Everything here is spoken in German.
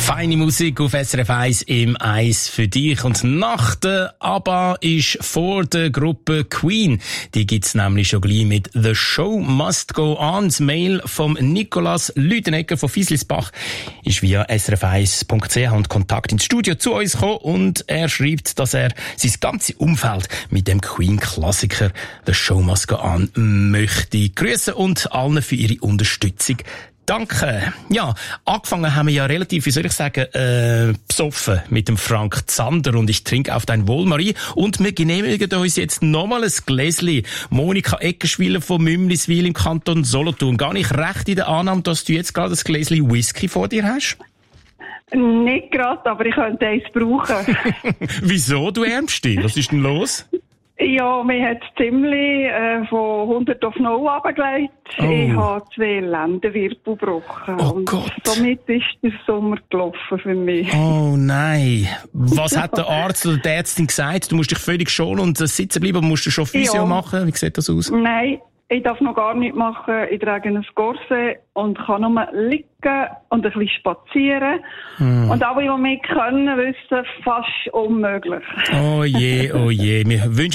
Feine Musik auf SRF 1 im Eis für dich. Und nach der ABBA ist vor der Gruppe Queen. Die gibt's nämlich schon gleich mit «The Show Must Go On». Das Mail vom Nicolas Lüdenegger von Fieslisbach ist via srf1.ch und Kontakt ins Studio zu uns gekommen. Und er schreibt, dass er sein ganzes Umfeld mit dem Queen-Klassiker «The Show Must Go On» möchte grüßen und allen für ihre Unterstützung danke. Ja, angefangen haben wir ja relativ, wie soll ich sagen, besoffen mit dem Frank Zander und ich trinke auf dein Wohl, Marie. Und wir genehmigen uns jetzt nochmal ein Gläschen. Monika Eckerschwiler von Mümliswil im Kanton Solothurn. Gar nicht recht in der Annahme, dass du jetzt gerade ein Gläschen Whisky vor dir hast? Nicht gerade, aber ich könnte eins brauchen. Wieso, du Ärmste? Was ist denn los? Ja, mir hat es ziemlich von 100 auf 0 runtergelegt. Oh. Ich habe 2 Lendenwirbel gebrochen. Oh und Gott. somit ist der Sommer gelaufen für mich. Oh nein. Was hat der Arzt oder die Ärztin gesagt? Du musst dich völlig schonen und sitzen bleiben, aber musst du schon Physio machen? Wie sieht das aus? Nein, ich darf noch gar nichts machen. Ich trage ein Corset und kann nur liegen und ein bisschen spazieren. Und alle, die mich kennen, wissen, fast unmöglich. Oh je, oh je. Wir wünschen